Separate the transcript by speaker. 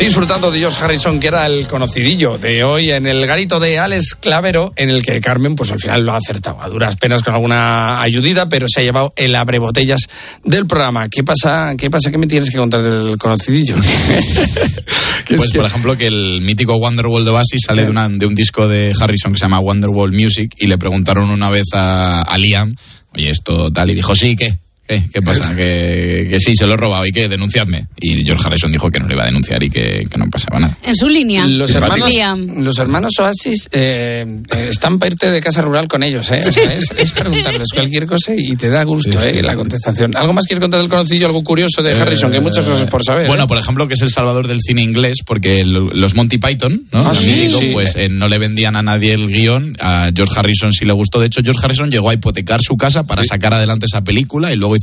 Speaker 1: disfrutando de George Harrison, que era el conocidillo de hoy en el garito de Alex Clavero, en el que Carmen pues al final lo ha acertado a duras penas con alguna ayudita, pero se ha llevado el abrebotellas del programa. ¿Qué pasa? ¿Qué me tienes que contar del conocidillo?
Speaker 2: Pues por ejemplo que el mítico Wonderwall de Oasis sale de un disco de Harrison que se llama Wonderwall Music, y le preguntaron una vez a Liam, oye, esto tal, y dijo, sí, ¿qué pasa? Que sí, se lo he robado, ¿y qué? Denunciadme. Y George Harrison dijo que no le iba a denunciar y que no pasaba nada.
Speaker 3: En su línea.
Speaker 1: Los hermanos Oasis están para irte de casa rural con ellos, ¿eh? O sea, es preguntarles cualquier cosa y te da gusto, sí. La contestación. ¿Algo más quieres contar del conocido, algo curioso de Harrison? Que hay muchas cosas por saber.
Speaker 2: Bueno, por ejemplo, que es el salvador del cine inglés, porque los Monty Python, ¿no? Pues no le vendían a nadie el guión, a George Harrison sí le gustó. De hecho, George Harrison llegó a hipotecar su casa para sacar adelante esa película, y luego